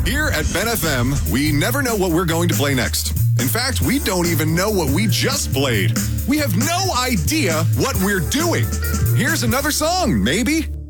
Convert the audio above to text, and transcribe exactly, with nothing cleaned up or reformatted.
Here at Ben F M, we never know what we're going to play next. In fact, we don't even know what we just played. We have no idea what we're doing. Here's another song, maybe.